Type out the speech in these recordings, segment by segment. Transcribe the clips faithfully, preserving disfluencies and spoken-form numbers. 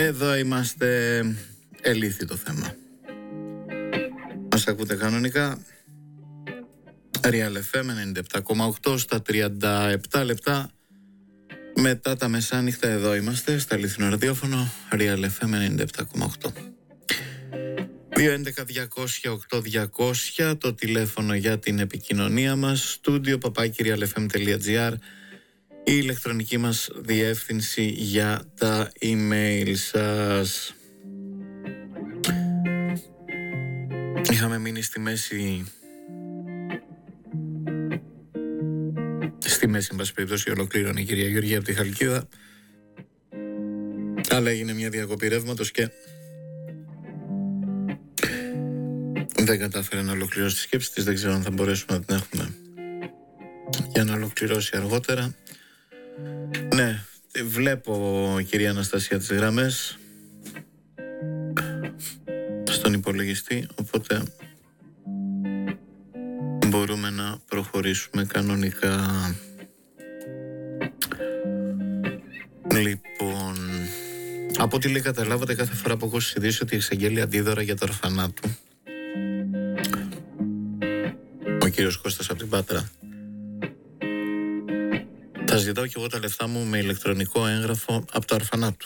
Εδώ είμαστε, ελήθη το θέμα. Μας ακούτε κανονικά. Real εφ εμ ενενήντα επτά κόμμα οκτώ στα τριάντα επτά λεπτά μετά τα μεσάνυχτα. Εδώ είμαστε στα αληθινό ραδιόφωνο Real εφ εμ ενενήντα επτά κόμμα οκτώ. δύο έντεκα διακόσια οκτώ διακόσια το τηλέφωνο για την επικοινωνία μας. Στούντιο παπάκι real f m τελεία g r, η ηλεκτρονική μας διεύθυνση για τα email σας. Είχαμε μείνει στη μέση Στη μέση, εν πάση περιπτώσει, ολοκλήρωνε η κυρία Γεωργία από τη Χαλκίδα, αλλά έγινε μια διακοπή ρεύματος και δεν κατάφερε να ολοκληρώσει τη σκέψη της. Δεν ξέρω αν θα μπορέσουμε να την έχουμε για να ολοκληρώσει αργότερα. Ναι, βλέπω, κυρία Αναστασία, τις γραμμές στον υπολογιστή, οπότε μπορούμε να προχωρήσουμε κανονικά. Λοιπόν, από ό,τι λέει καταλάβατε, κάθε φορά που ακούσει ειδήσει ότι εξαγγέλει αντίδωρα για το ορφανάτου ο κύριος Κώστας από την Πάτρα, θα ζητάω και εγώ τα λεφτά μου με ηλεκτρονικό έγγραφο από το ορφανάτου.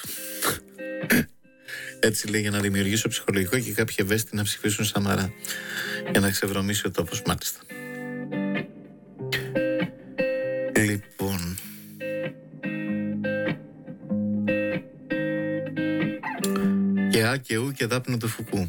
Έτσι λέει, για να δημιουργήσω ψυχολογικό και κάποιοι ευαίσθητοι να ψηφίσουν Σαμαρά, για να ξεβρωμίσει ο τόπος, μάλιστα. Λοιπόν, και α και ου και δάπνο του Φουκού.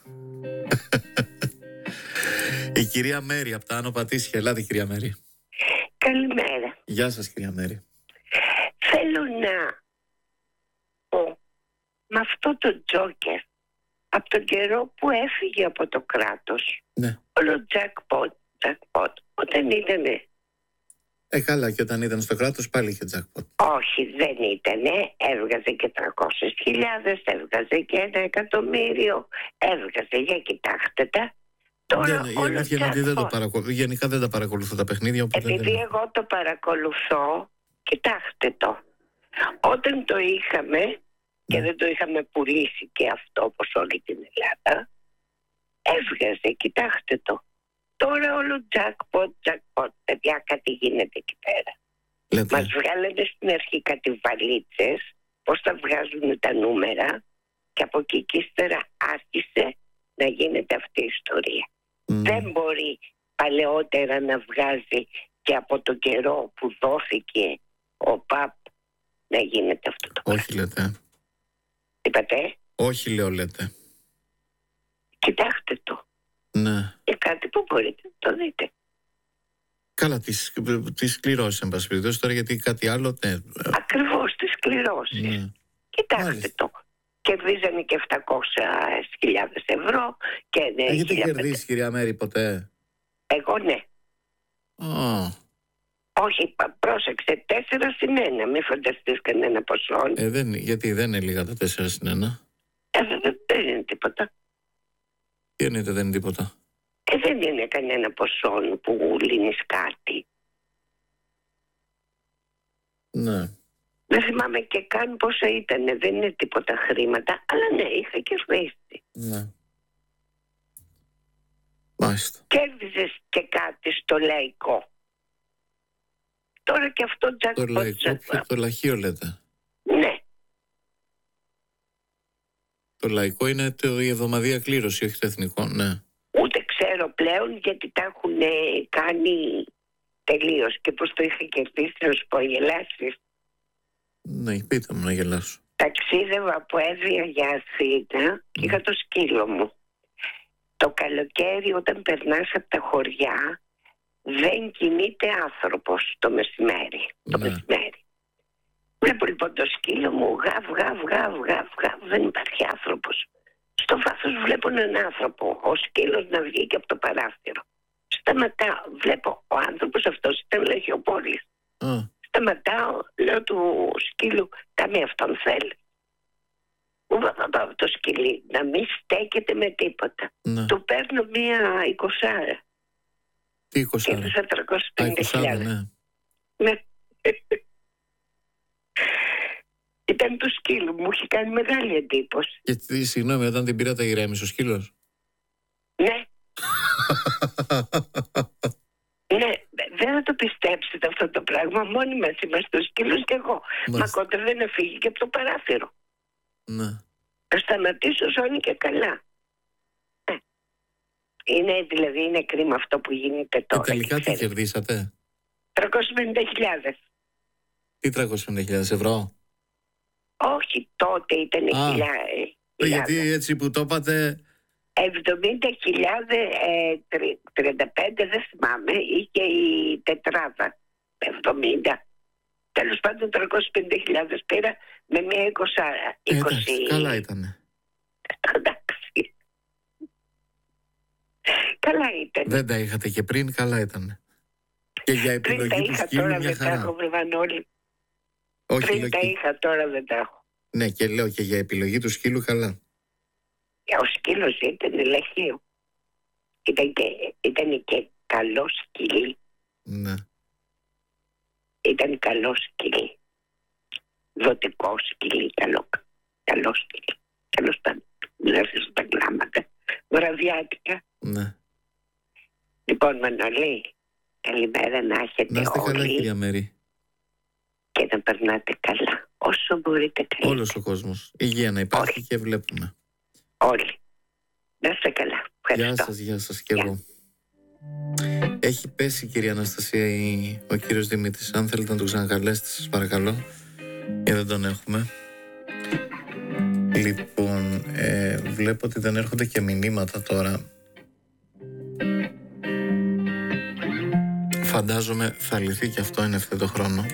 Η κυρία Μέρη από τα Άνω Πατήσια. Ελάτε, κυρία Μέρη. Καλημέρα. Γεια σας, κυρία Μέρη. Θέλω να πω, με αυτό το τζόκερ, από τον καιρό που έφυγε από το κράτος, ναι, όλο jackpot, jackpot, όταν ήτανε... Ε, καλά, και όταν ήταν στο κράτος πάλι είχε jackpot. Όχι, δεν ήτανε, έβγαζε και τριακόσιες χιλιάδες, έβγαζε και ένα εκατομμύριο, έβγαζε, για κοιτάξτε τα. Τώρα ναι, ναι, η δεν, δεν το παρακολου... Γενικά δεν τα παρακολουθώ τα παιχνίδια. Οπότε επειδή δεν... εγώ το παρακολουθώ, κοιτάξτε το. Όταν το είχαμε, ναι, και δεν το είχαμε πουλήσει και αυτό όπως όλη την Ελλάδα, έβγαζε, κοιτάξτε το. Τώρα όλο jackpot, jackpot, παιδιά, κάτι γίνεται εκεί πέρα. Λέτε. Μας βγάλανε στην αρχή κάτι βαλίτσες, πώς θα βγάζουν τα νούμερα, και από εκεί και ύστερα άρχισε να γίνεται αυτή η ιστορία. Mm. Δεν μπορεί παλαιότερα να βγάζει και από το καιρό που δόθηκε ο ΠΑΠ να γίνεται αυτό το πράγμα. Όχι, λέτε. Είπατε. Όχι, λέω, λέτε. Κοιτάξτε το. Ναι. Και κάτι που μπορείτε να το δείτε. Καλά, τις, τις κληρώσεις, εν πάση περιπτώσει, τώρα, γιατί κάτι άλλο, ναι. Ακριβώς, τις κληρώσεις. Ναι. Κοιτάξτε Μάλιστα. το. Κερδίζανε και επτακόσιες χιλιάδες ευρώ και ναι. Έχετε κερδίσει, κυρία Μέρη, ποτέ? Εγώ ναι. Oh. Όχι, πρόσεξε, τέσσερα συν ένα, μην φανταστείς κανένα ποσό. Ε, δεν, γιατί δεν είναι λίγα τα τέσσερα συν ένα. Ε, δεν, δεν είναι τίποτα. Τι εννοείται δεν είναι τίποτα? Ε, δεν είναι κανένα ποσό που λύνεις κάτι. Ναι. Δεν θυμάμαι και καν πόσα ήταν, δεν είναι τίποτα χρήματα, αλλά ναι, είχα κερδίσει. Ναι. Μάλιστα. Κέρδιζες και κάτι στο λαϊκό. Τώρα και αυτό jackpot. Το λαϊκό και το λαχείο, λέτε? Ναι. Το λαϊκό είναι το, η εβδομαδία κλήρωση, όχι το εθνικό, ναι. Ούτε ξέρω πλέον, γιατί τα έχουν κάνει τελείως. Και πώς το είχα κερδίσει, να σου πω, γελάσεις. Ναι, πείτε μου να γελάσω. Ταξίδευα από Εύβοια για Αθήνα και είχα το σκύλο μου. Το καλοκαίρι, όταν περνάς από τα χωριά, δεν κινείται άνθρωπος το μεσημέρι. Το Ναι. μεσημέρι. Βλέπω λοιπόν το σκύλο μου, γαβ, γαβ, γαβ, γαβ, γαβ, δεν υπάρχει άνθρωπος. Στο βάθος βλέπω έναν άνθρωπο, ο σκύλος να βγει και από το παράθυρο. Σταματάω, βλέπω ο άνθρωπος αυτός ήταν λαχιοπόλης. Mm. Σταματάω, λέω του σκύλου, κάνε αυτόν θέλει. Μου είπα το σκυλί να μην στέκεται με τίποτα. Ναι. Του παίρνω μία εικοσάρα. Τι εικοσάρα? Και τους τριακόσιες πενήντα χιλιάδες. Ναι. Ναι. Ήταν του σκύλου, μου είχε κάνει μεγάλη εντύπωση. Και τι, συγγνώμη, όταν την πήρατε ηρέμησε ο σκύλος? Ναι. Ναι, δεν θα το πιστέψετε αυτό το πράγμα. Μόνοι μας είμαστε, ο σκύλος και εγώ. Μα κοντά δεν έφυγε και από το παράθυρο. Ναι. Θα σταματήσω σώνει και καλά. Είναι δηλαδή, είναι κρίμα αυτό που γίνεται τώρα. Και τελικά τι κερδίσατε? τριακόσιες πενήντα χιλιάδες. Τι τριακόσιες πενήντα χιλιάδες ευρώ? Όχι, τότε ήταν χιλιάδες. Γιατί έτσι που το είπατε... εβδομήντα χιλιάδες, ε, τριάντα πέντε δεν θυμάμαι, είχε η τετράδα. εβδομήντα. Τέλος πάντων τριακόσιες πενήντα χιλιάδες πήρα με μια είκοσι. Εντάξει, καλά ήτανε. Εντάξει. Καλά ήταν. Δεν τα είχατε και πριν, καλά ήταν. Και για επιλογή πριν του είχα, σκύλου τώρα μια δεν χαρά. τα έχω, Βρεβανόλη. Όχι, πριν λέω τα και... είχα, τώρα δεν τα έχω. Ναι, και λέω και για επιλογή του σκύλου καλά. Ο σκύλος ήταν λαχείο. Ήταν και, ήταν και καλό σκυλί. Ναι. Ήταν καλό σκυλί. Δοτικό σκυλί, καλό, καλό σκυλί. Τέλος πάντων, να αφήσω τα κλάματα. Βραδιάτικα. Ναι. Λοιπόν, Μανολή, καλημέρα να έχετε Να είστε όλοι. καλά, κυρία Μέρη. Και να περνάτε καλά. Όσο μπορείτε καλά. Όλος ο κόσμος. Υγεία να υπάρχει όλοι. Και βλέπουμε. Όλοι. Να είστε καλά. Ευχαριστώ. Γεια σας, γεια σας και γεια. Εγώ. Έχει πέσει, κυρία Αναστασία, η... ο κύριος Δημήτρης. Αν θέλετε να τον ξανακαλέσετε, σας παρακαλώ. Και δεν τον έχουμε. Λοιπόν, ε, βλέπω ότι δεν έρχονται και μηνύματα τώρα. Φαντάζομαι θα λυθεί και αυτό εν ευθέτω χρόνο.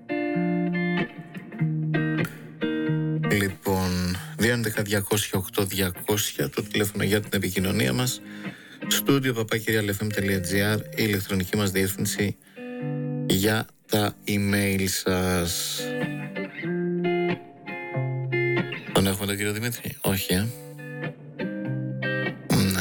Λοιπόν, δύο έντεκα διακόσια οκτώ διακόσια το τηλέφωνο για την επικοινωνία μας. Στούντιο παπάκυριαλεφm τελεία τζι άρ, η ηλεκτρονική μας διεύθυνση για τα email σας. Τον έχουμε τον κύριο Δημήτρη? Όχι, ε. Ναι.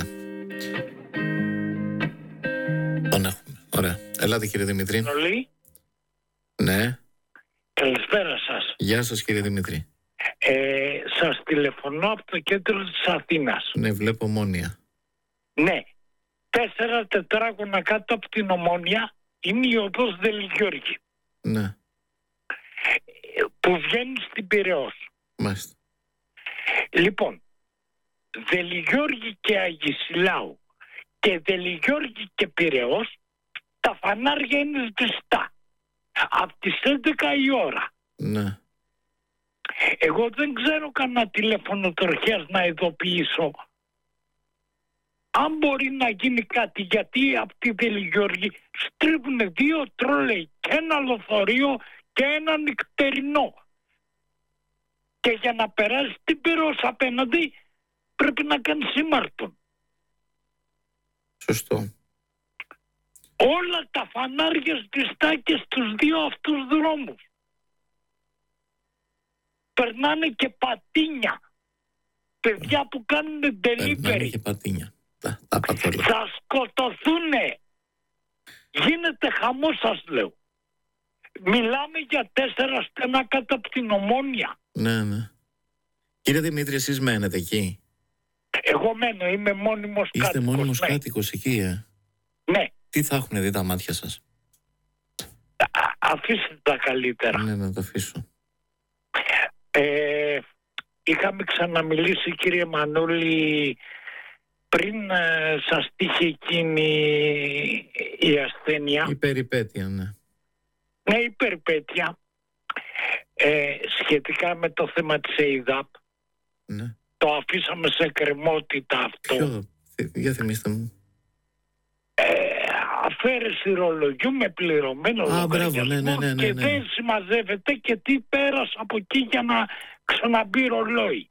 Τον έχουμε. Ωραία. Ελάτε, κύριε Δημήτρη. Πολύ. Ναι. Καλησπέρα σας. Γεια σας, κύριε Δημήτρη. Ε, σας τηλεφωνώ από το κέντρο της Αθήνας. Ναι, βλέπω Ομόνια. Ναι. Τέσσερα τετράγωνα κάτω από την Ομόνια είναι η οδός Δελιγιώργη. Ναι. Που βγαίνει στην Πειραιώς. Μάλιστα. Λοιπόν, Δελιγιώργη και Αγισιλάου και Δελιγιώργη και Πειραιώς, τα φανάρια είναι σβηστά. Από τις έντεκα η ώρα. Ναι. Εγώ δεν ξέρω κανένα τηλέφωνο τροχιάς να ειδοποιήσω. Αν μπορεί να γίνει κάτι, γιατί από τη Δελιγιώργη στρίβουν δύο τρόλεϊ και ένα λοθορείο και ένα νυχτερινό. Και για να περάσει την Πειραιώς απέναντι πρέπει να κάνει σήμαρτον. Σωστό. Όλα τα φανάρια σβηστά και στους δύο αυτούς δρόμους. Περνάνε και πατίνια. Παιδιά που κάνουν delivery. Περνάνε και πατίνια. Τα, τα πατόλα. Θα σκοτωθούνε. Γίνεται χαμός, σας λέω. Μιλάμε για τέσσερα στενά κάτω από την Ομόνια. Ναι, ναι. Κύριε Δημήτρη, εσείς μένετε εκεί? Εγώ μένω, είμαι μόνιμος Είστε κάτοικος. Είστε μόνιμος ναι. κάτοικος εκεί, ε? Ναι. Τι θα έχουν δει τα μάτια σας? Α, αφήστε τα καλύτερα. Ναι, να το αφήσω. Ε, είχαμε ξαναμιλήσει, κύριε Μανούλη, πριν ε, σας τύχει εκείνη η ασθένεια. Η περιπέτεια, ναι. Ναι, η περιπέτεια. Ε, σχετικά με το θέμα της ΕΙΔΑΠ. Ναι. Το αφήσαμε σε κρεμότητα αυτό. Ποιο? Για θυμίστε μου. Ε, αφαίρεση ρολογιού με πληρωμένο Α, λογαριασμό, μπράβο, ναι, ναι, ναι, ναι, και ναι. δεν συμμαζεύεται και τι πέρασε από εκεί για να ξαναμπεί ρολόι.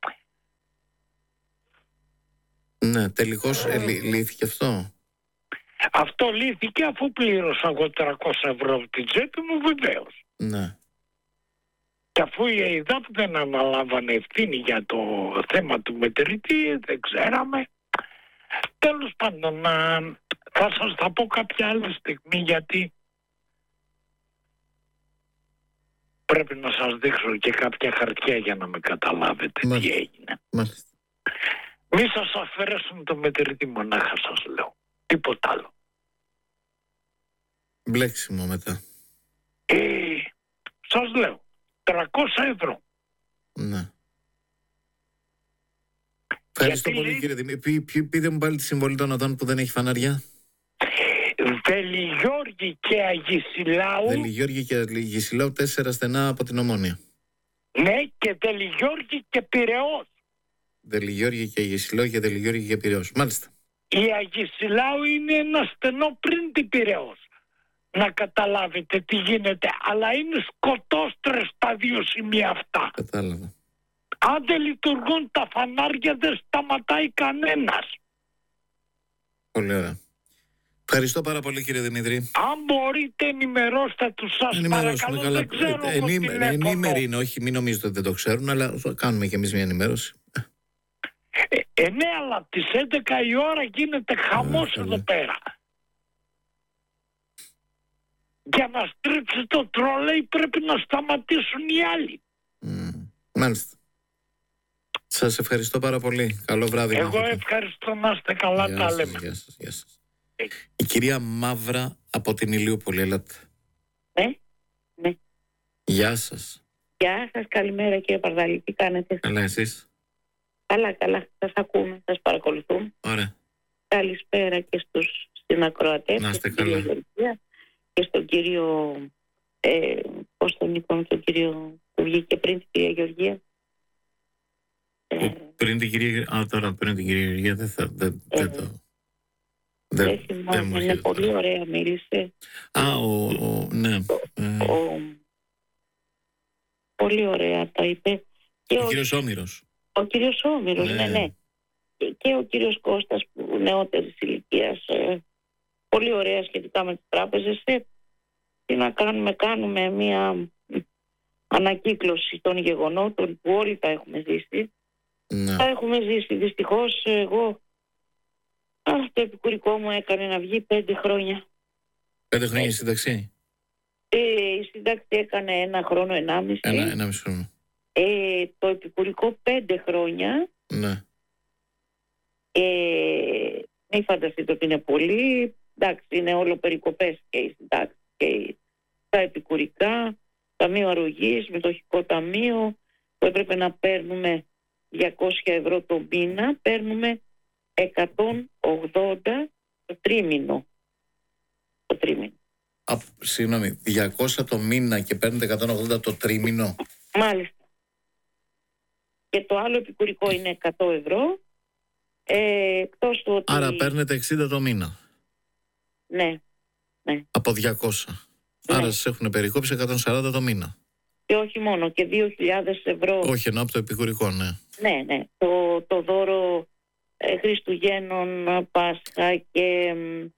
Ναι, τελικώς ε, λύ, λύθηκε αυτό. Αυτό λύθηκε αφού πλήρωσα εγώ τριακόσια ευρώ από την τσέπη μου, βεβαίως. Ναι. Και αφού η ΕΙΔΑΠ δεν αναλάμβανε ευθύνη για το θέμα του μετρητή, δεν ξέραμε. Τέλος πάντων, να... θα σας τα πω κάποια άλλη στιγμή, γιατί Πρέπει να σας δείξω και κάποια χαρτιά για να με καταλάβετε. Μάλιστα. Τι έγινε. Μάλιστα. Μη σας αφαιρέσουν το μετρητή, μονάχα σας λέω. Τίποτα άλλο. Μπλέξιμο μετά. Ε, σας λέω, τριακόσια ευρώ. Ναι. Ευχαριστώ Γιατί πολύ λέει... κύριε Δημήτρη. Πεί, πείτε μου πάλι τη συμβολή των οδών που δεν έχει φανάρια. Βελιγιώργη και Αγισιλάου. Βελιγιώργη και Αγισιλάου, τέσσερα στενά από την Ομόνια. Ναι, και Βελιγιώργη και Πειραιώς. Βελιγιώργη και Αγισιλάου και Βελιγιώργη και Πειραιώς. Μάλιστα. Η Αγισιλάου είναι ένα στενό πριν την Πειραιώς. Να καταλάβετε τι γίνεται. Αλλά είναι σκοτώστρες τα δύο σημεία αυτά. Κατάλαβα. Αν δεν λειτουργούν τα φανάρια δεν σταματάει κανένας. Πολύ ωραία. Ευχαριστώ πάρα πολύ κύριε Δημήτρη. Αν μπορείτε ενημερώστε τους, σας παρακαλώ, καλά. δεν ξέρω ε, ενήμε, ενήμεροι είναι, όχι, μην νομίζετε ότι δεν το ξέρουν, αλλά θα κάνουμε κι εμείς μια ενημέρωση. Ε, ε, ναι, αλλά από τις έντεκα η ώρα γίνεται χαμός ε, εδώ πέρα. Για να στρίψει το τρολέι πρέπει να σταματήσουν οι άλλοι. Mm, μάλιστα. Σας ευχαριστώ πάρα πολύ. Καλό βράδυ. Εγώ μάθετε. Ευχαριστώ, να είστε καλά. Γεια τα σας, λέμε. Γεια σας, γεια σας. Η κυρία Μαύρα από την Ηλιούπολη, ελάτε. Ναι, ναι. Γεια σας. Γεια σας, καλημέρα κύριε Παρδάλη, τι κάνετε? Καλά, εσείς? Καλά, καλά, σας ακούμε, σας παρακολουθούμε. Ωραία. Καλησπέρα και στους στην ακροατές. Να είστε καλά. Και στον κύριο, ε, πώς τον είπαμε, τον κύριο που βγήκε πριν την κυρία Γεωργία. Ε, πριν την κυρία, α, τώρα πριν την κυρία Γεωργία δεν θα, δεν, ε, δεν το... Δεν, δεν θυμάμαι, είναι πολύ τώρα. Ωραία, μίλησε. Α, ο, ο ναι. Ο, ε. ο, πολύ ωραία τα είπε. Και ο, ο κύριος Όμηρος. Ο κύριος Όμηρος, ναι, ναι. ναι. Και, και ο κύριος Κώστας που νεότερης ηλικίας, ε, πολύ ωραία σχετικά με τις τράπεζες. Ε, τι να κάνουμε, κάνουμε μια ανακύκλωση των γεγονότων που όλοι τα έχουμε ζήσει. Ναι. Τα έχουμε ζήσει. Δυστυχώς εγώ α, το επικουρικό μου έκανε να βγει πέντε χρόνια. Πέντε χρόνια η σύνταξη. Ε, η σύνταξη έκανε ένα χρόνο, ενάμιση. Ένα, ενάμιση χρόνο. Ε, το επικουρικό πέντε χρόνια. Ναι. Ε, μην φανταστείτε ότι είναι πολύ. Εντάξει, είναι όλο περικοπές και οι συντάξεις και τα επικουρικά, ταμείο αρρωγής, μετοχικό ταμείο που έπρεπε να παίρνουμε διακόσια ευρώ το μήνα, παίρνουμε εκατόν ογδόντα το τρίμηνο. Το τρίμηνο. Α, συγγνώμη, διακόσια το μήνα και παίρνετε εκατόν ογδόντα το τρίμηνο. Μάλιστα. Και το άλλο επικουρικό είναι εκατό ευρώ. Ε, εκτός του ότι... Άρα παίρνετε εξήντα το μήνα. Ναι. ναι. Από διακόσια. Ναι. Άρα σας έχουν περικόψει εκατόν σαράντα το μήνα. Και όχι μόνο, και δύο χιλιάδες ευρώ. Όχι, ενώ από το επικουρικό, ναι. Ναι, ναι. Το, το δώρο ε, Χριστουγέννων, Πάσχα και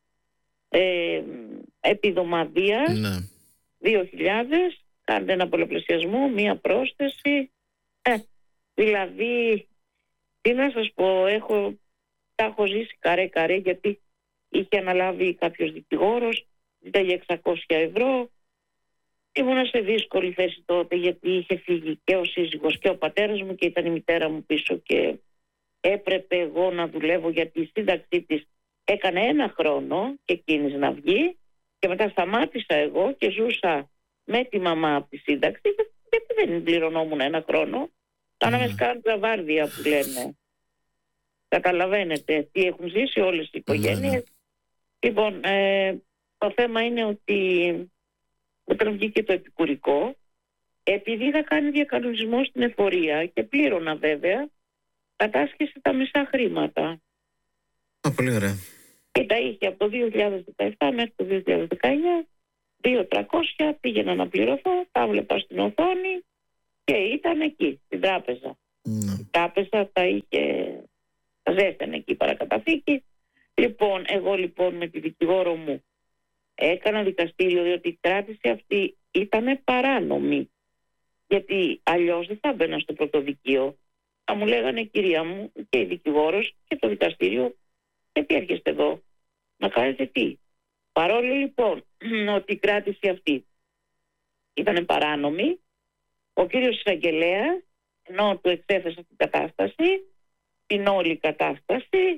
ε, επιδομαδίας. Ναι. δύο χιλιάδες. Κάντε ένα πολλαπλασιασμό, μία πρόσθεση. Ε, δηλαδή, τι να σας πω, έχω, τα έχω ζήσει καρέ-καρέ, γιατί είχε αναλάβει κάποιος δικηγόρος, ζητάει εξακόσια ευρώ. Ήμουνα σε δύσκολη θέση τότε, γιατί είχε φύγει και ο σύζυγος και ο πατέρας μου και ήταν η μητέρα μου πίσω και έπρεπε εγώ να δουλεύω, γιατί η σύνταξή της έκανε ένα χρόνο και εκείνης να βγει και μετά σταμάτησα εγώ και ζούσα με τη μαμά από τη σύνταξη, γιατί δεν πληρωνόμουν ένα χρόνο. Κάναμε mm. σκάντρα βάρδια που λένε. Καταλαβαίνετε τι έχουν ζήσει όλες οι οικογένειες. Mm. Λοιπόν, ε, το θέμα είναι ότι όταν βγήκε το επικουρικό, επειδή είχα κάνει διακανονισμό στην εφορία και πλήρωνα βέβαια, κατάσχεσε τα μισά χρήματα. Α, πολύ ωραία. Και τα είχε από το δύο χιλιάδες δεκαεπτά μέχρι το δύο χιλιάδες δεκαεννιά, δύο χιλιάδες τριακόσια, πήγαινα να πληρωθώ, τα βλέπα στην οθόνη και ήταν εκεί, στην τράπεζα. Mm. Η τράπεζα τα είχε, τα ζέστανε εκεί παρακαταθήκη. Λοιπόν, εγώ λοιπόν με τη δικηγόρο μου έκανα δικαστήριο, διότι η κράτηση αυτή ήταν παράνομη. Γιατί αλλιώς δεν θα μπαίνα στο πρωτοδικείο. Θα μου λέγανε, κυρία μου, και η δικηγόρος και το δικαστήριο, γιατί έρχεστε εδώ, να κάνετε τι. Παρόλο λοιπόν ότι η κράτηση αυτή ήταν παράνομη, Ο κύριος εισαγγελέας, ενώ του εξέθεσα την κατάσταση, την όλη κατάσταση,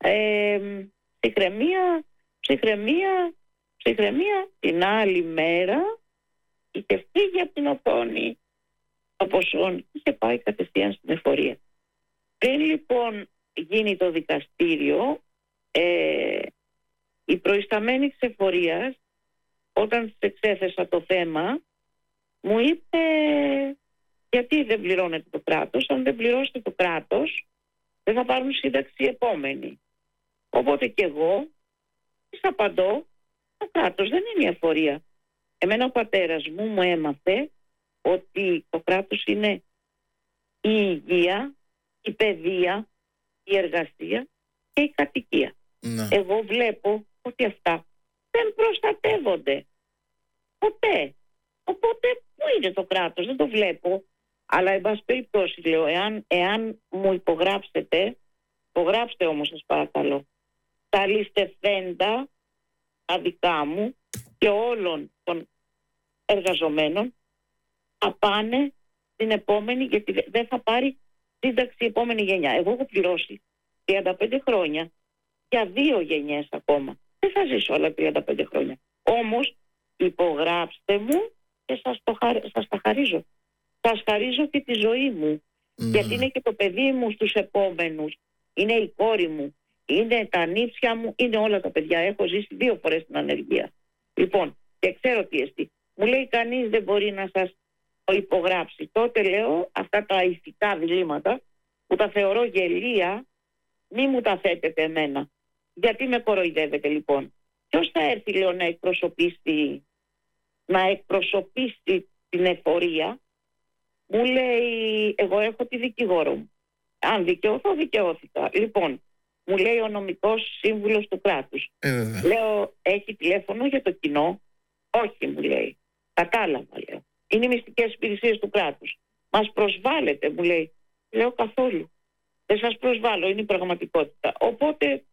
ε, ψυχραιμία, ψυχραιμία, ψυχραιμία, την άλλη μέρα είχε φύγει από την οθόνη το ποσό, είχε πάει κατευθείαν στην εφορία. Πριν λοιπόν γίνει το δικαστήριο, ε, η προϊσταμένη της εφορίας, όταν της εξέθεσα το θέμα, μου είπε γιατί δεν πληρώνεται το κράτος, αν δεν πληρώσετε το κράτος δεν θα πάρουν σύνταξη οι επόμενοι. Οπότε και εγώ της απαντώ, το κράτος δεν είναι η εφορία. Εμένα ο πατέρας μου μου έμαθε ότι το κράτος είναι η υγεία, η παιδεία, η εργασία και η κατοικία. Ναι. Εγώ βλέπω ότι αυτά δεν προστατεύονται ποτέ. Οπότε πού είναι το κράτος, δεν το βλέπω. Αλλά εν πάση περιπτώσει λέω, εάν, εάν μου υπογράψετε, υπογράψτε όμως σας παρακαλώ, τα ληστευθέντα τα δικά μου και όλων των εργαζομένων θα πάνε στην επόμενη, γιατί δεν θα πάρει σύνταξη η επόμενη γενιά. Εγώ έχω πληρώσει τριάντα πέντε χρόνια για δύο γενιές ακόμα. Δεν θα ζήσω άλλα τριάντα πέντε χρόνια. Όμως υπογράψτε μου και σας, το χαρ... σας τα χαρίζω. Σας χαρίζω και τη ζωή μου. Mm. Γιατί είναι και το παιδί μου στους επόμενους. Είναι η κόρη μου. Είναι τα νύψια μου. Είναι όλα τα παιδιά. Έχω ζήσει δύο φορές την ανεργία. Λοιπόν, και ξέρω τι εστί. Μου λέει κανείς δεν μπορεί να σας το υπογράψει. Τότε λέω αυτά τα ηθικά διλήμματα που τα θεωρώ γελία, μη μου τα θέτετε εμένα. Γιατί με κοροϊδεύετε λοιπόν? Ποιος θα έρθει λέω να εκπροσωπήσει, να εκπροσωπήσει την εφορία? Μου λέει, εγώ έχω τη δικηγόρο μου. Αν δικαιωθώ, δικαιώθηκα. Λοιπόν, μου λέει ο νομικός σύμβουλος του κράτους. Ε, λέω, έχει τηλέφωνο για το κοινό? Όχι, μου λέει. Κατάλαβα, λέω. Είναι οι μυστικές υπηρεσίες του κράτους. Μας προσβάλλετε, μου λέει. Λέω καθόλου. Δεν σας προσβάλλω, είναι η πραγματικότητα. Οπότε,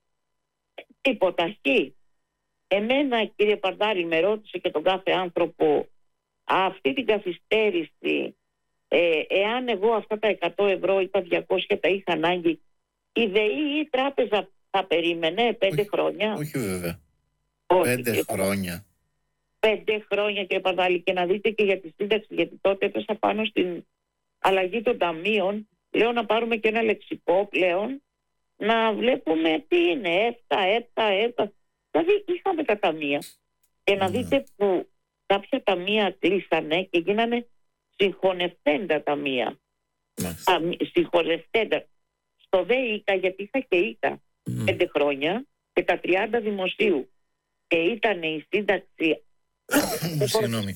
τίποτα. Χ. Εμένα, κύριε Παρδάρη, με ρώτησε και τον κάθε άνθρωπο αυτή την καθυστέρηση, ε, εάν εγώ αυτά τα εκατό ευρώ ή τα διακόσια τα είχα ανάγκη, η ΔΕΗ ή η τράπεζα θα περίμενε πέντε όχι, χρόνια? Όχι βέβαια. Όχι, Πέντε κύριε, χρόνια. Πέντε χρόνια, κύριε Παρδάλη, και να δείτε και για τη σύνταξη, γιατί τότε έπεσα πάνω στην αλλαγή των ταμείων. Λέω να πάρουμε και ένα λεξικό πλέον, να βλέπουμε τι είναι, έφτα, έφτα, έφτα. Δηλαδή είχαμε τα ταμεία. Και να Mm. δείτε που κάποια ταμεία κλείσανε και γίνανε συγχωνευτέντα ταμεία. Mm. Συγχωνευτέντα. Στο ΔΕΙΚΑ, γιατί είχα και ΙΚΑ Mm. πέντε χρόνια και τα τριάντα δημοσίου. Και ήταν η σύνταξη Συγγνώμη.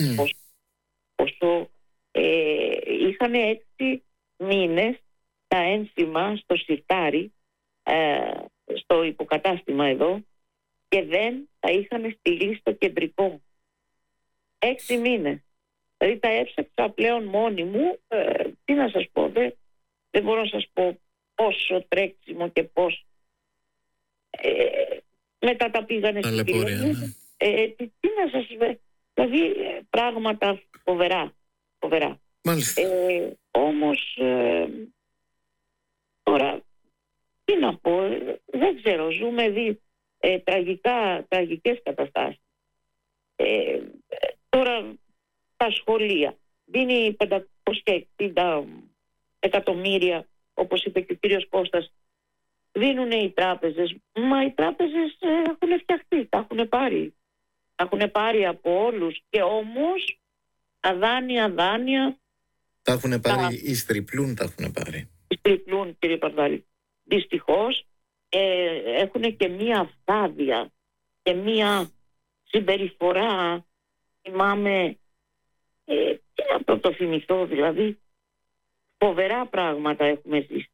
Όσο ε, είχαν έξι μήνες τα ένσημα στο σιρτάρι, ε, στο υποκατάστημα εδώ, και δεν τα είχαν στείλει στο κεντρικό. Έξι μήνες. Δηλαδή τα έψαξα πλέον μόνη μου. Ε, τι να σας πω, δεν, δεν μπορώ να σας πω πόσο τρέξιμο και πώς. Ε, μετά τα πήγανε στην τηλεόραση. Ε, τι, τι να σας πω, δηλαδή ε, πράγματα φοβερά. φοβερά. Μάλιστα. Ε, όμως ε, τώρα τι να πω, ε, δεν ξέρω, ζούμε δι, ε, τραγικά, τραγικές καταστάσεις. Ε, τώρα τα σχολεία δίνει πεντακόσια εξήντα εκατομμύρια, όπως είπε και ο κύριος Κώστας, δίνουν οι τράπεζες. Μα οι τράπεζες ε, έχουν φτιαχτεί, τα έχουν πάρει. Τα έχουν πάρει από όλους, και όμως τα δάνεια, δάνεια Τα έχουν πάρει, τα... οι στριπλούν τα έχουν πάρει. Οι στριπλούν, κύριε Παρδάλη. Δυστυχώς ε, έχουν και μία αυθάδεια και μία συμπεριφορά. Θυμάμαι, ε, τι να το θυμηθώ, δηλαδή φοβερά πράγματα έχουμε ζήσει.